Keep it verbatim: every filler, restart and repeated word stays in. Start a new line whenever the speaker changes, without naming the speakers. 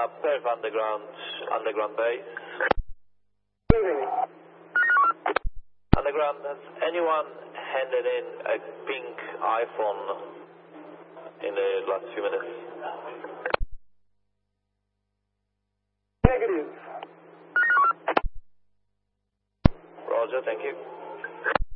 Uh, Perth Underground, Underground base.
Evening.
Underground, has anyone handed in a pink iPhone in the last few minutes?
Negative.
Roger, thank you.